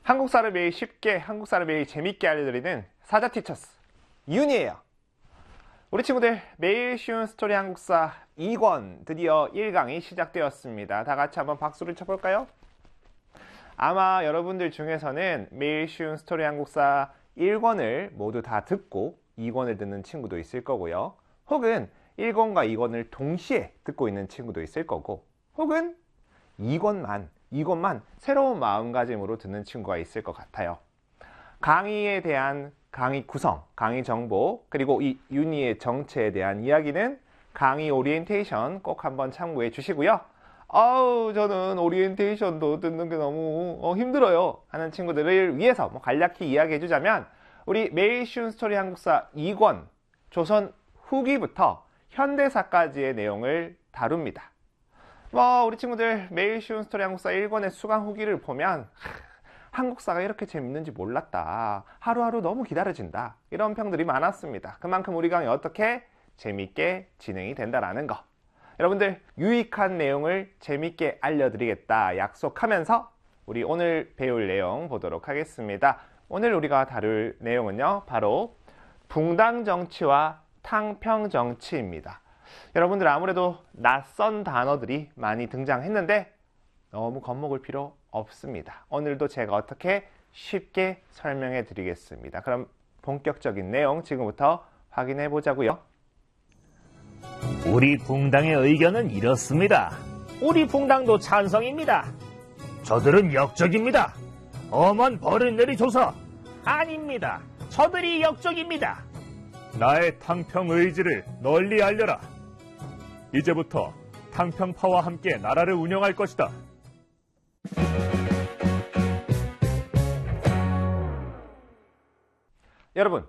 한국사를 매일 쉽게, 한국사를 매일 재밌게 알려드리는 사자티처스 윤이에요. 우리 친구들, 매일 쉬운 스토리 한국사 2권 드디어 1강이 시작되었습니다. 다 같이 한번 박수를 쳐볼까요? 아마 여러분들 중에서는 매일 쉬운 스토리 한국사 1권을 모두 다 듣고 2권을 듣는 친구도 있을 거고요. 혹은 1권과 2권을 동시에 듣고 있는 친구도 있을 거고, 혹은 2권만 새로운 마음가짐으로 듣는 친구가 있을 것 같아요. 강의에 대한 강의 구성, 강의 정보, 그리고 이 윤희의 정체에 대한 이야기는 강의 오리엔테이션 꼭 한번 참고해 주시고요. 저는 오리엔테이션도 듣는 게 너무 힘들어요 하는 친구들을 위해서 간략히 이야기해 주자면, 우리 매일 쉬운 스토리 한국사 2권 조선 후기부터 현대사까지의 내용을 다룹니다. 우리 친구들 매일 쉬운 스토리 한국사 1권의 수강 후기를 보면 한국사가 이렇게 재밌는지 몰랐다, 하루하루 너무 기다려진다, 이런 평들이 많았습니다. 그만큼 우리 강의 어떻게 재밌게 진행이 된다라는 거, 여러분들 유익한 내용을 재밌게 알려드리겠다 약속하면서 우리 오늘 배울 내용 보도록 하겠습니다. 오늘 우리가 다룰 내용은요, 바로 붕당정치와 탕평정치입니다. 여러분들 아무래도 낯선 단어들이 많이 등장했는데 너무 겁먹을 필요 없습니다. 오늘도 제가 어떻게 쉽게 설명해 드리겠습니다. 그럼 본격적인 내용 지금부터 확인해 보자고요. 우리 붕당의 의견은 이렇습니다. 우리 붕당도 찬성입니다. 저들은 역적입니다. 엄한 버릇내리 조사. 아닙니다. 저들이 역적입니다. 나의 탕평 의지를 널리 알려라. 이제부터 탕평파와 함께 나라를 운영할 것이다. 여러분,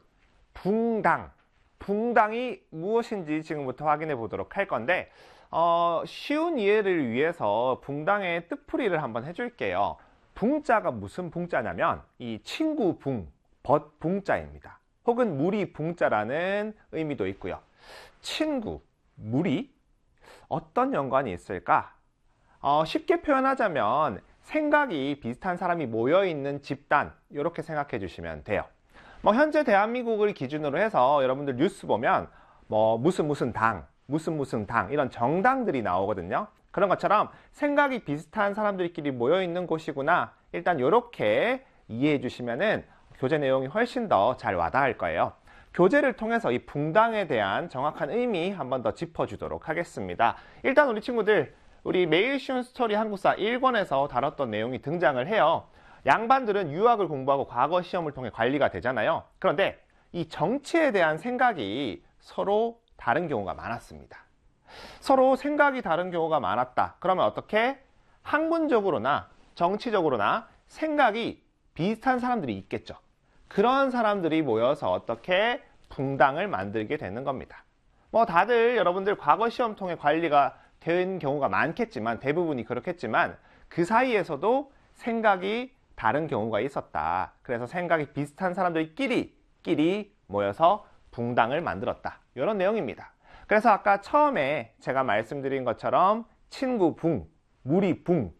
붕당이 무엇인지 지금부터 확인해 보도록 할 건데, 쉬운 이해를 위해서 붕당의 뜻풀이를 한번 해줄게요. 붕자가 무슨 붕자냐면 이 친구 붕자입니다. 혹은 무리 붕자라는 의미도 있고요. 친구, 무리, 어떤 연관이 있을까? 쉽게 표현하자면 생각이 비슷한 사람이 모여있는 집단, 이렇게 생각해 주시면 돼요. 현재 대한민국을 기준으로 해서 여러분들 뉴스 보면 무슨 당 이런 정당들이 나오거든요. 그런 것처럼 생각이 비슷한 사람들끼리 모여있는 곳이구나, 일단 이렇게 이해해 주시면은 교재 내용이 훨씬 더 잘 와닿을 거예요. 교재를 통해서 이 붕당에 대한 정확한 의미 한번 더 짚어주도록 하겠습니다. 일단 우리 친구들, 우리 매일 쉬운 스토리 한국사 1권에서 다뤘던 내용이 등장을 해요. 양반들은 유학을 공부하고 과거 시험을 통해 관리가 되잖아요. 그런데 이 정치에 대한 생각이 서로 다른 경우가 많았습니다. 서로 생각이 다른 경우가 많았다. 그러면 어떻게? 학문적으로나 정치적으로나 생각이 비슷한 사람들이 있겠죠. 그런 사람들이 모여서 어떻게 붕당을 만들게 되는 겁니다. 다들 여러분들 과거 시험 통해 관리가 된 경우가 많겠지만, 대부분이 그렇겠지만, 그 사이에서도 생각이 다른 경우가 있었다. 그래서 생각이 비슷한 사람들끼리 모여서 붕당을 만들었다, 이런 내용입니다. 그래서 아까 처음에 제가 말씀드린 것처럼 친구 붕, 무리 붕,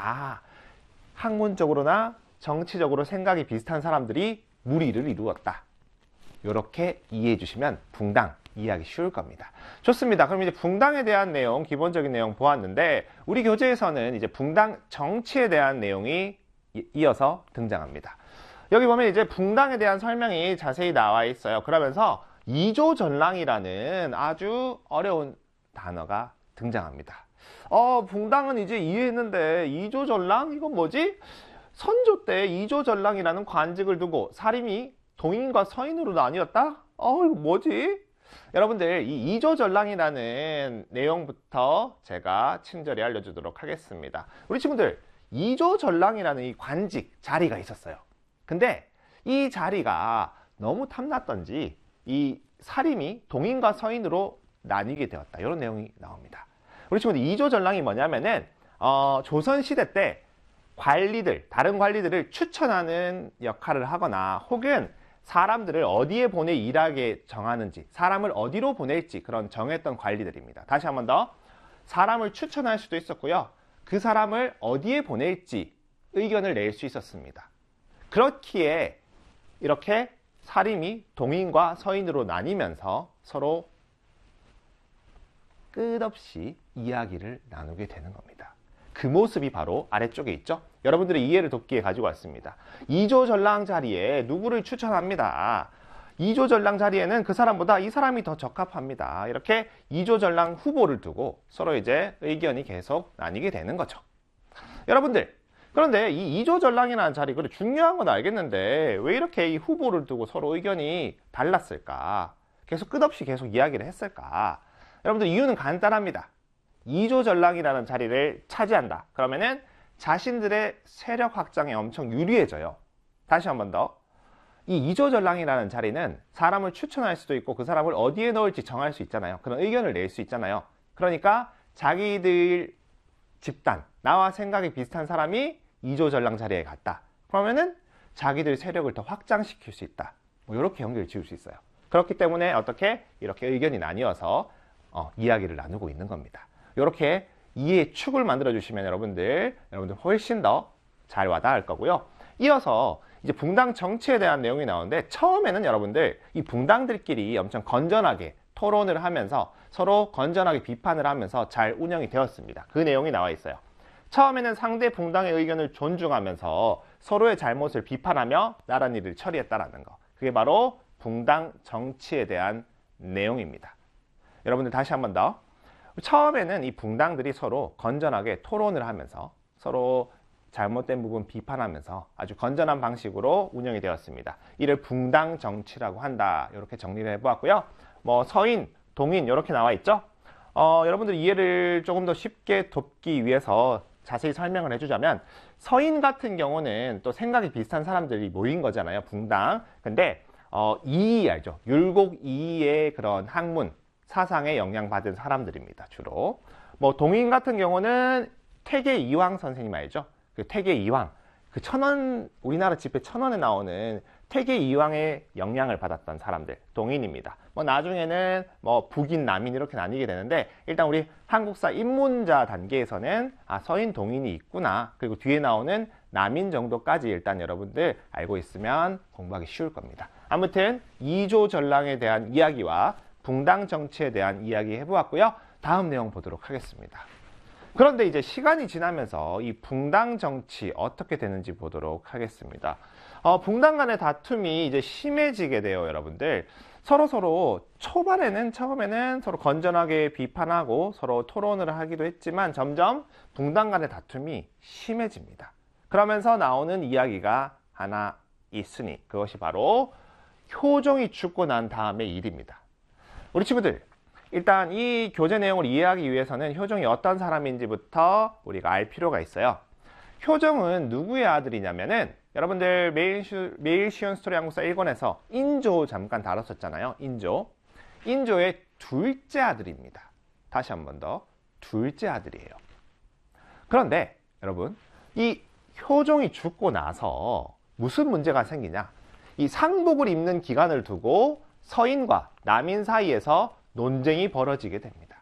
학문적으로나 정치적으로 생각이 비슷한 사람들이 무리를 이루었다, 이렇게 이해해 주시면 붕당 이해하기 쉬울 겁니다. 좋습니다. 그럼 이제 붕당에 대한 내용, 기본적인 내용 보았는데, 우리 교재에서는 이제 붕당 정치에 대한 내용이 이어서 등장합니다. 여기 보면 이제 붕당에 대한 설명이 자세히 나와 있어요. 그러면서 이조전랑이라는 아주 어려운 단어가 등장합니다. 붕당은 이제 이해했는데 이조전랑? 이건 뭐지? 선조 때 이조전랑이라는 관직을 두고 사림이 동인과 서인으로 나뉘었다? 이거 뭐지? 여러분들, 이 이조전랑이라는 내용부터 제가 친절히 알려주도록 하겠습니다. 우리 친구들, 이조전랑이라는 이 관직, 자리가 있었어요. 근데 이 자리가 너무 탐났던지 이 사림이 동인과 서인으로 나뉘게 되었다, 이런 내용이 나옵니다. 우리 친구들, 이조전랑이 뭐냐면은 조선시대 때 다른 관리들을 추천하는 역할을 하거나, 혹은 사람들을 어디에 일하게 정하는지, 사람을 어디로 보낼지 그런 정했던 관리들입니다. 다시 한 번 더, 사람을 추천할 수도 있었고요, 그 사람을 어디에 보낼지 의견을 낼 수 있었습니다. 그렇기에 이렇게 사림이 동인과 서인으로 나뉘면서 서로 끝없이 이야기를 나누게 되는 겁니다. 그 모습이 바로 아래쪽에 있죠. 여러분들의 이해를 돕기에 가지고 왔습니다. 이조전랑 자리에 누구를 추천합니다. 이조전랑 자리에는 그 사람보다 이 사람이 더 적합합니다. 이렇게 이조전랑 후보를 두고 서로 이제 의견이 계속 나뉘게 되는 거죠. 여러분들, 그런데 이 이조전랑이라는 자리, 그래 중요한 건 알겠는데 왜 이렇게 이 후보를 두고 서로 의견이 달랐을까? 계속 끝없이 계속 이야기를 했을까? 여러분들 이유는 간단합니다. 이조전랑이라는 자리를 차지한다. 그러면은 자신들의 세력 확장에 엄청 유리해져요. 다시 한 번 더. 이 이조전랑이라는 자리는 사람을 추천할 수도 있고 그 사람을 어디에 넣을지 정할 수 있잖아요. 그런 의견을 낼 수 있잖아요. 그러니까 자기들 집단, 나와 생각이 비슷한 사람이 이조전랑 자리에 갔다. 그러면은 자기들 세력을 더 확장시킬 수 있다. 뭐 이렇게 연결을 지을 수 있어요. 그렇기 때문에 어떻게 이렇게 의견이 나뉘어서 이야기를 나누고 있는 겁니다. 이렇게 이해의 축을 만들어 주시면 여러분들 훨씬 더 잘 와닿을 거고요. 이어서 이제 붕당 정치에 대한 내용이 나오는데 처음에는 여러분들 이 붕당들끼리 엄청 건전하게 토론을 하면서 서로 건전하게 비판을 하면서 잘 운영이 되었습니다. 그 내용이 나와 있어요. 처음에는 상대 붕당의 의견을 존중하면서 서로의 잘못을 비판하며 나란 일을 처리했다라는 거. 그게 바로 붕당 정치에 대한 내용입니다. 여러분들 다시 한 번 더. 처음에는 이 붕당들이 서로 건전하게 토론을 하면서 서로 잘못된 부분 비판하면서 아주 건전한 방식으로 운영이 되었습니다. 이를 붕당 정치라고 한다. 이렇게 정리를 해보았고요. 뭐 서인, 동인 이렇게 나와 있죠. 여러분들 이해를 조금 더 쉽게 돕기 위해서 자세히 설명을 해주자면 서인 같은 경우는 또 생각이 비슷한 사람들이 모인 거잖아요. 붕당. 근데 이의 알죠? 율곡 이의의 그런 학문, 사상에 영향받은 사람들입니다. 주로. 뭐 동인 같은 경우는 태계 이황 선생님 알죠? 그 태계 이황, 그 우리나라 집회 1000원에 나오는 태계 이황의 영향을 받았던 사람들, 동인입니다. 뭐 나중에는 뭐 북인, 남인 이렇게 나뉘게 되는데 일단 우리 한국사 입문자 단계에서는 서인, 동인이 있구나. 그리고 뒤에 나오는 남인 정도까지 일단 여러분들 알고 있으면 공부하기 쉬울 겁니다. 아무튼 이조전랑에 대한 이야기와 붕당 정치에 대한 이야기 해보았고요. 다음 내용 보도록 하겠습니다. 그런데 이제 시간이 지나면서 이 붕당 정치 어떻게 되는지 보도록 하겠습니다. 붕당 간의 다툼이 이제 심해지게 돼요, 여러분들. 서로 처음에는 서로 건전하게 비판하고 서로 토론을 하기도 했지만 점점 붕당 간의 다툼이 심해집니다. 그러면서 나오는 이야기가 하나 있으니 그것이 바로 효종이 죽고 난 다음의 일입니다. 우리 친구들, 일단 이 교재 내용을 이해하기 위해서는 효종이 어떤 사람인지부터 우리가 알 필요가 있어요. 효종은 누구의 아들이냐면은 여러분들 매일 쉬운 스토리 한국사 1권에서 인조 잠깐 다뤘었잖아요. 인조의 둘째 아들입니다. 다시 한 번 더, 둘째 아들이에요. 그런데 여러분, 이 효종이 죽고 나서 무슨 문제가 생기냐? 이 상복을 입는 기간을 두고 서인과 남인 사이에서 논쟁이 벌어지게 됩니다.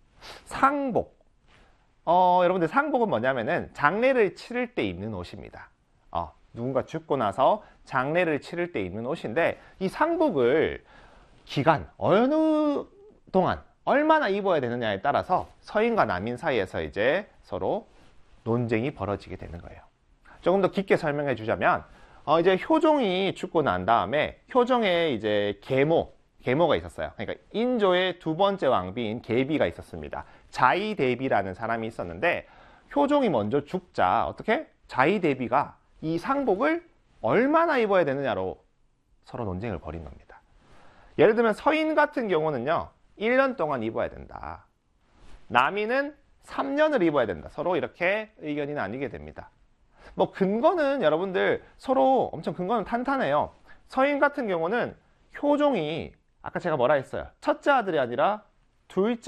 상복. 여러분들 상복은 뭐냐면은 장례를 치를 때 입는 옷입니다. 누군가 죽고 나서 장례를 치를 때 입는 옷인데 이 상복을 기간, 어느 동안, 얼마나 입어야 되느냐에 따라서 서인과 남인 사이에서 이제 서로 논쟁이 벌어지게 되는 거예요. 조금 더 깊게 설명해 주자면 이제 효종이 죽고 난 다음에 효종의 이제 계모가 있었어요. 그러니까 인조의 두 번째 왕비인 계비가 있었습니다. 자이대비라는 사람이 있었는데 효종이 먼저 죽자 어떻게? 자이대비가 이 상복을 얼마나 입어야 되느냐로 서로 논쟁을 벌인 겁니다. 예를 들면 서인 같은 경우는요. 1년 동안 입어야 된다. 남인은 3년을 입어야 된다. 서로 이렇게 의견이 나뉘게 됩니다. 뭐 근거는 여러분들 서로 엄청 근거는 탄탄해요. 서인 같은 경우는 효종이 아까 제가 뭐라 했어요? 첫째 아들이 아니라 둘째